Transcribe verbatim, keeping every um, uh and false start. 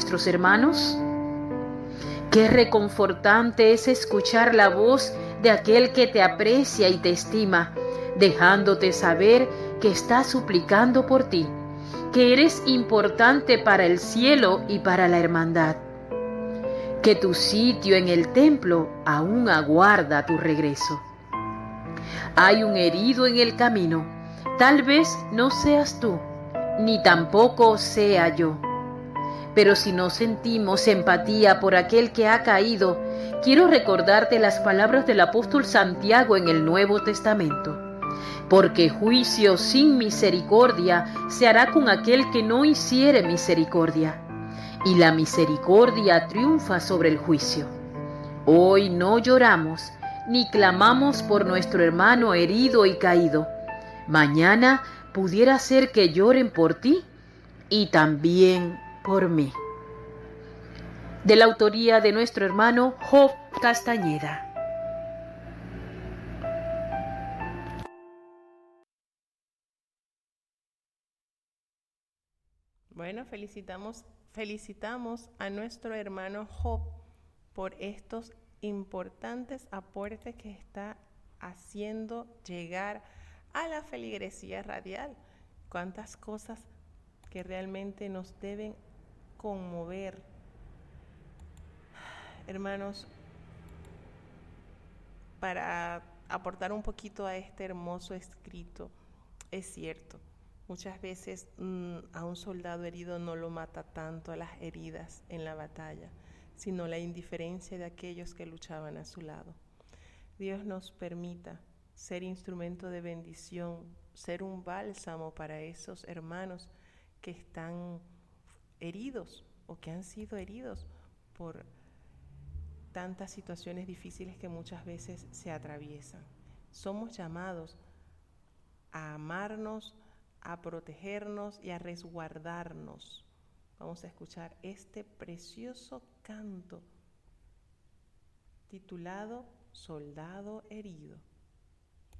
nuestros hermanos? Qué reconfortante es escuchar la voz de aquel que te aprecia y te estima, dejándote saber que está suplicando por ti, que eres importante para el cielo y para la hermandad, que tu sitio en el templo aún aguarda tu regreso. Hay un herido en el camino, tal vez no seas tú, ni tampoco sea yo. Pero si no sentimos empatía por aquel que ha caído, quiero recordarte las palabras del apóstol Santiago en el Nuevo Testamento. Porque juicio sin misericordia se hará con aquel que no hiciere misericordia, y la misericordia triunfa sobre el juicio. Hoy no lloramos, ni clamamos por nuestro hermano herido y caído. Mañana pudiera ser que lloren por ti y también por mí. De la autoría de nuestro hermano Job Castañeda. Bueno, felicitamos, felicitamos a nuestro hermano Job por estos importantes aportes que está haciendo llegar a la feligresía radial. Cuántas cosas que realmente nos deben conmover. Hermanos, para aportar un poquito a este hermoso escrito, es cierto, muchas veces mmm, a un soldado herido no lo mata tanto a las heridas en la batalla, sino la indiferencia de aquellos que luchaban a su lado. Dios nos permita ser instrumento de bendición, ser un bálsamo para esos hermanos que están heridos o que han sido heridos por tantas situaciones difíciles que muchas veces se atraviesan. Somos llamados a amarnos, a protegernos y a resguardarnos. Vamos a escuchar este precioso canto titulado Soldado herido.